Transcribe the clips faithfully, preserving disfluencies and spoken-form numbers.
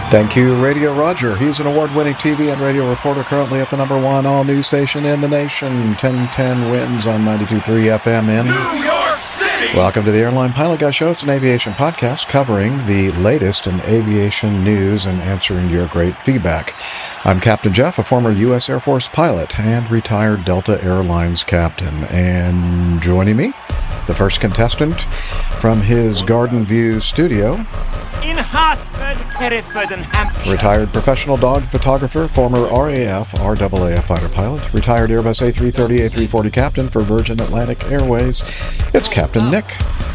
Thank you, Radio Roger. He's an award-winning T V and radio reporter currently at the number one all-news station in the nation, ten ten Winds on ninety-two point three F M in New York City. Welcome to the Airline Pilot Guy Show. It's an aviation podcast covering the latest in aviation news and answering your great feedback. I'm Captain Jeff, a former U S Air Force pilot and retired Delta Airlines captain. And joining me, the first contestant from his Garden View studio, in Hartford, Hereford, and Hampshire. Retired professional dog photographer, former R A F, R A A F fighter pilot, retired Airbus A three thirty, A three forty captain for Virgin Atlantic Airways. It's Captain Nick.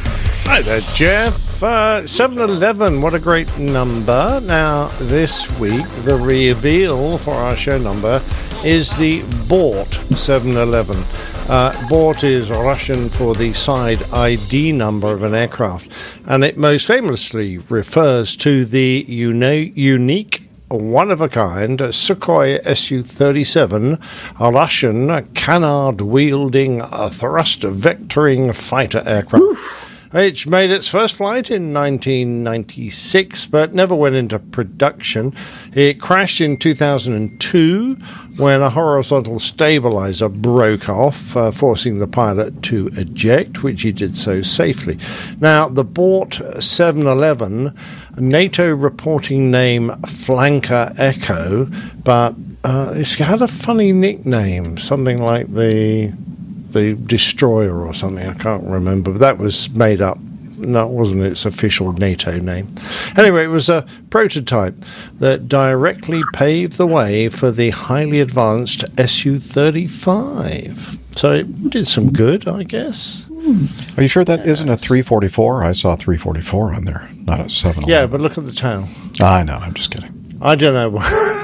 Hi there, Jeff. Uh, seven eleven, what a great number. Now, this week, the reveal for our show number is the Bort seven eleven. Uh, Bort is Russian for the side I D number of an aircraft, and it most famously refers to the uni- unique, one-of-a-kind Sukhoi S U thirty-seven, a Russian canard-wielding thrust-vectoring fighter aircraft. Oof. Which made its first flight in nineteen ninety-six, but never went into production. It crashed in two thousand two when a horizontal stabilizer broke off, uh, forcing the pilot to eject, which he did so safely. Now, the Bort seven eleven, NATO reporting name Flanker Echo, but uh, it's had a funny nickname, something like the... the Destroyer or something, I can't remember, but that was made up. No, it wasn't its official NATO name. Anyway, it was a prototype that directly paved the way for the highly advanced S U thirty-five. So it did some good, I guess. Are you sure that isn't a three forty-four? I saw three forty-four on there, not a seven eleven. Yeah, but look at the tail. I know, I'm just kidding. I don't know.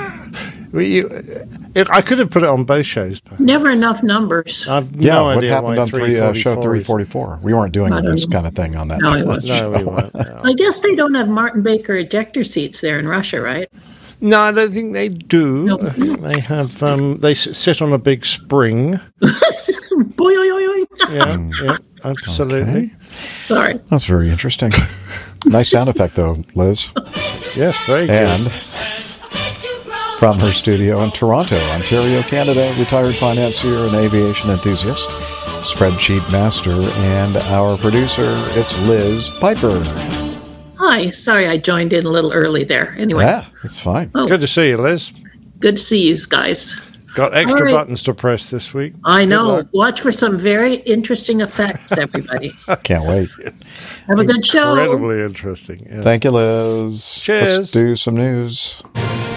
You, it, I could have put it on both shows. Never enough numbers. I've yeah, no what idea happened why on three, uh, show three is. forty-four? We weren't doing this know. kind of thing on that. No, no we weren't. No. I guess they don't have Martin Baker ejector seats there in Russia, right? No, I don't think they do. No. They have. Um, they s- sit on a big spring. Boy, oy, oy, oy. Yeah, yeah, absolutely. Okay. Sorry. That's very interesting. Nice sound effect, though, Liz. Yes, very good. And from her studio in Toronto, Ontario, Canada, retired financier and aviation enthusiast, spreadsheet master, and our producer, it's Liz Piper. Hi. Sorry I joined in a little early there. Anyway. Yeah, that's fine. Oh. Good to see you, Liz. Good to see you guys. Got extra right. buttons to press this week. I know. Watch for some very interesting effects, everybody. Can't wait. Have a good show. Incredibly interesting. Yes. Thank you, Liz. Cheers. Let's do some news.